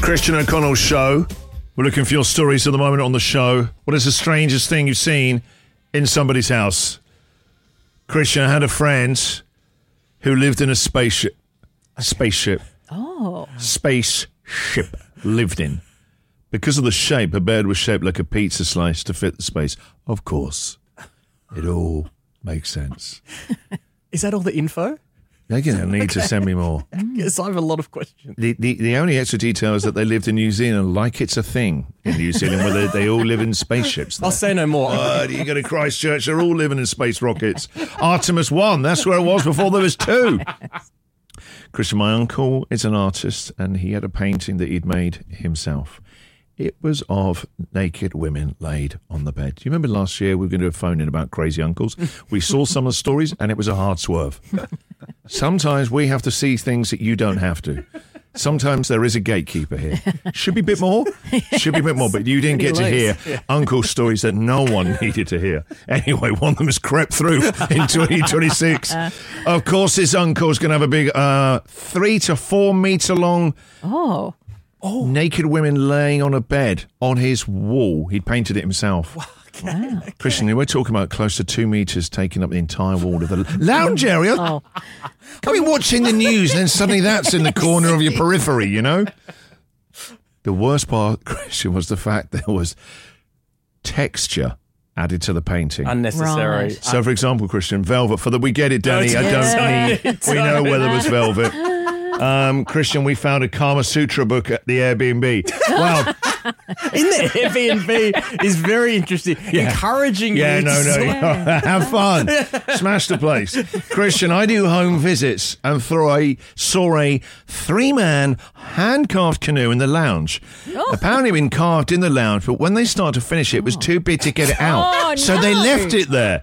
Christian O'Connell Show. We're looking for your stories at the moment on the show. What is the strangest thing you've seen in somebody's house? Christian, I had a friend who lived in a spaceship. A spaceship. Oh. Spaceship lived in. Because of the shape, her bed was shaped like a pizza slice to fit the space. Of course. It all makes sense. Is that all the info? You're going to need to send me more. Yes, I have a lot of questions. The only extra detail is that they lived in New Zealand like it's a thing in New Zealand where they all live in spaceships. I'll say no more. You go to Christchurch, they're all living in space rockets. Artemis 1, that's where it was before there was 2. Christian, my uncle is an artist and he had a painting that he'd made himself. It was of naked women laid on the bed. Do you remember last year we were going to do a phone in about crazy uncles? We saw some of the stories and it was a hard swerve. Sometimes we have to see things that you don't have to. Sometimes there is a gatekeeper here. Should be a bit more. Should be a bit more. But you didn't get to hear uncle stories that no one needed to hear. Anyway, one of them has crept through in 2026. Of course, this uncle's going to have a big 3 to 4 metre long... naked women laying on a bed on his wall. He'd painted it himself. Wow. Christian, we're talking about close to 2 metres taking up the entire wall of the lounge area. Can be watching the news and then suddenly that's in the corner of your periphery, you know? The worst part, Christian, was the fact there was texture added to the painting. Unnecessary. Right. So, for example, Christian, velvet. We get it, Danny. I don't need. We know whether it was velvet. Christian, we found a Kama Sutra book at the Airbnb. Wow. In the Airbnb is very interesting. Encouraging you to have fun. Smash the place. Christian, I do home visits and saw a 3-man hand-carved canoe in the lounge. Apparently been carved in the lounge, but when they started to finish it was too big to get it out. So they left it there.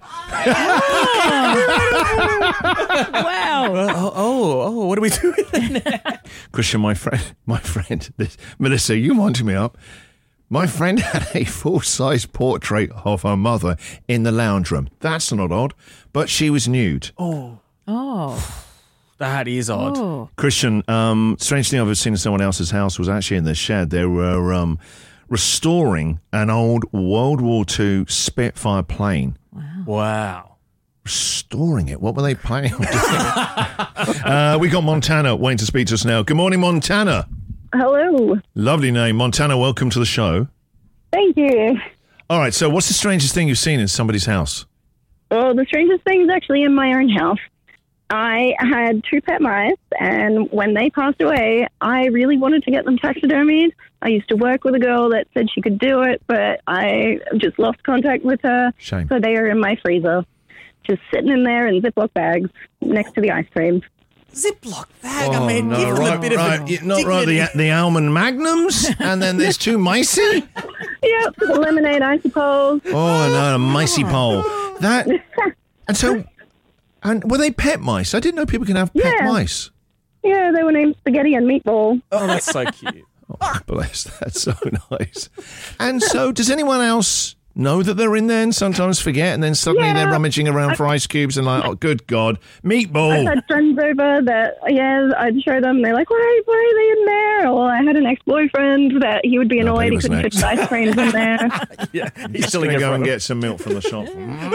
Wow. What do we do with it now? Christian, my friend, Melissa, you winded me up. My friend had a full-size portrait of her mother in the lounge room. That's not odd, but she was nude. Oh. That is odd. Oh. Christian, strange thing I've ever seen in someone else's house was actually in the shed. They were restoring an old World War II Spitfire plane. Wow. Restoring it? What were they planning on doing? We got Montana waiting to speak to us now. Good morning, Montana. Hello. Lovely name. Montana, welcome to the show. Thank you. All right, so what's the strangest thing you've seen in somebody's house? Well, the strangest thing is actually in my own house. I had 2 pet mice, and when they passed away, I really wanted to get them taxidermied. I used to work with a girl that said she could do it, but I just lost contact with her. Shame. So they are in my freezer, just sitting in there in Ziploc bags next to the ice cream. Ziploc bag. I mean, give them a bit of a not right. The almond magnums, and then there's 2 micey. Yep, the lemonade isopoles. Oh no, a micey pole. That and so, and were they pet mice? I didn't know people can have pet mice. Yeah, they were named Spaghetti and Meatball. Oh, that's so cute. Oh, bless. That's so nice. And so, does anyone else know that they're in there and sometimes forget, and then suddenly they're rummaging around for ice cubes and like, oh, good God, meatball. I've had friends over that, I'd show them. They're like, why are they in there? Or I had an ex-boyfriend that he would be annoyed he couldn't fit the ice creams in there. He's still going to go and get some milk from the shop.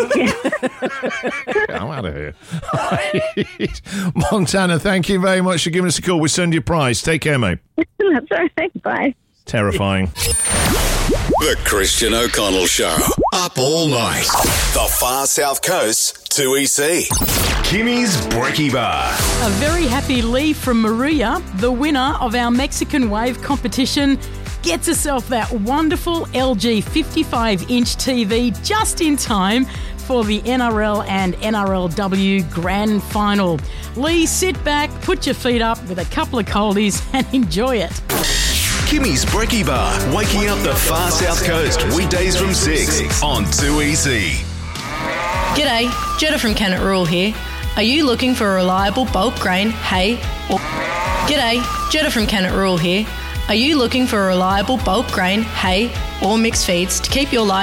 I'm out of here. Montana, thank you very much for giving us a call. We'll send you a prize. Take care, mate. That's all right. Bye. Terrifying. The Christian O'Connell Show. Up all night. The Far South Coast 2EC. Kimmy's Brekkie Bar. A very happy Lee from Maria, the winner of our Mexican Wave competition, gets herself that wonderful LG 55-inch TV just in time for the NRL and NRLW Grand Final. Lee, sit back, put your feet up with a couple of coldies and enjoy it. Kimmy's Brekkie Bar, waking up the Far South Coast, weekdays from 6 on 2EC. G'day, Jetta from Kennett Rural here. Are you looking for a reliable bulk grain, hay, or... G'day, Jetta from Kennett Rural here. Are you looking for a reliable bulk grain, hay, or mixed feeds to keep your life